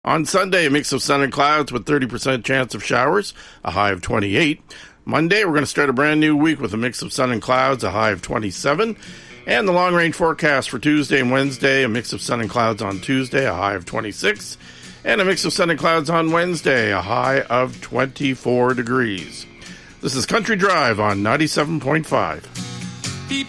On Sunday, a mix of sun and clouds with 30% chance of showers, a high of 28. Monday, we're going to start a brand new week with a mix of sun and clouds, a high of 27. And the long-range forecast for Tuesday and Wednesday, a mix of sun and clouds on Tuesday, a high of 26. And a mix of sun and clouds on Wednesday, a high of 24 degrees. This is Country Drive on 97.5.